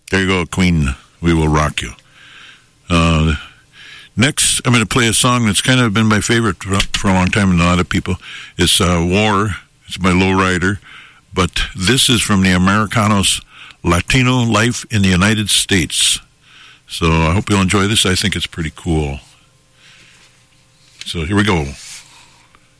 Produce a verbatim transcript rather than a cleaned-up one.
There you go, Queen. We will rock you. Uh, next, I'm going to play a song that's kind of been my favorite for, for a long time, and a lot of people. It's uh, War. It's by Lowrider. But this is from the Americanos Latino Life in the United States. So I hope you'll enjoy this. I think it's pretty cool. So here we go.